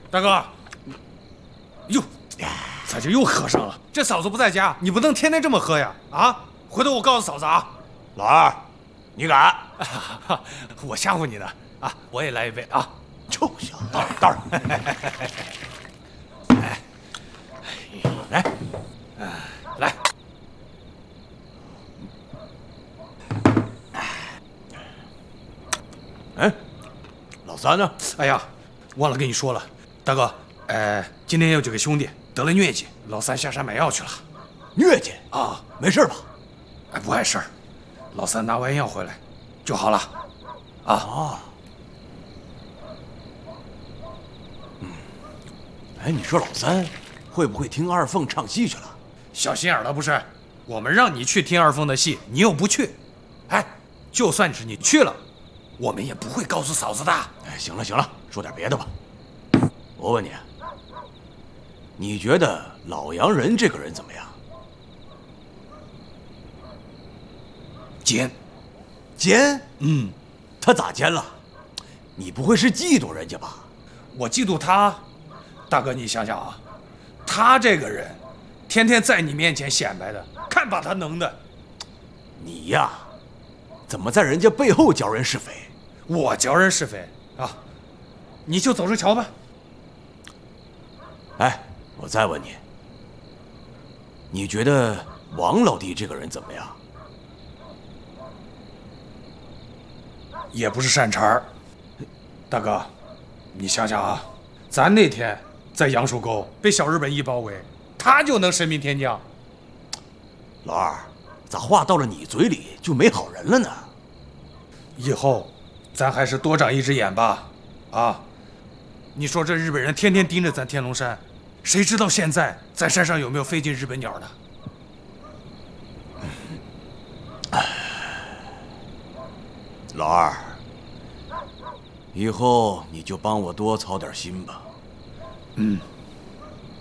大哥，哟，咋就又喝上了？这嫂子不在家，你不能天天这么喝呀！啊，回头我告诉嫂子啊。 老二，你敢？ 我吓唬你呢啊！我也来一杯啊！ 臭小子，倒上。来， 来。 哎，老三呢？ 哎呀，忘了跟你说了，大哥，今天有几个兄弟得了疟疾，老三下山买药去了。 疟疾啊， 没事吧？ 哎，不碍事儿，老三拿完药回来就好了。啊。 哎，你说老三会不会听二凤唱戏去了？ 小心眼了不是？我们让你去听二凤的戏，你又不去。哎，就算是你去了，我们也不会告诉嫂子的。 哎，行了行了，说点别的吧。我问你，你觉得老洋人这个人怎么样？ 奸。 奸？ 嗯， 他咋奸了？你不会是嫉妒人家吧？ 我嫉妒他。大哥，你想想啊，他这个人，天天在你面前显摆的，看把他能的。 你呀，怎么在人家背后教人是非？ 我教人是非啊，你就走着瞧吧。 哎，我再问你，你觉得王老弟这个人怎么样？ 也不是善茬儿。大哥，你想想啊，咱那天在杨树沟被小日本一包围，他就能神兵天降。 老二，咋话到了你嘴里就没好人了呢？ 以后咱还是多长一只眼吧。啊，你说这日本人天天盯着咱天龙山，谁知道现在咱山上有没有飞进日本鸟呢？ 老二，以后你就帮我多操点心吧。 嗯。